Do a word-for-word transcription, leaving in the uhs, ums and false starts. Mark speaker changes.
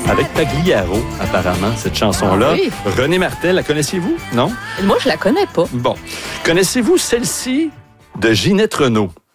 Speaker 1: avec Pagliaro, apparemment, cette chanson-là.
Speaker 2: Ah oui.
Speaker 1: René Martel, la connaissiez-vous? Non?
Speaker 2: Moi, je la connais pas.
Speaker 1: Bon. Connaissez-vous celle-ci de Ginette Renault?